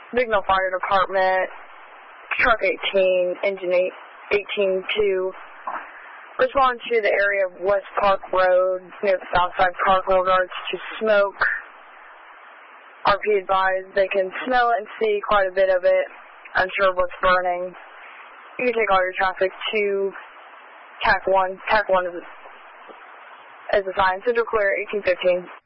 Bignell Fire Department, Truck 18, Engine 18-2. Respond to the area of West Park Road near the Southside Park in regards to smoke. RP advised they can smell it and see quite a bit of it. Unsure what's burning. You can take all your traffic to TAC 1. TAC 1 is assigned. Central Clear 1815.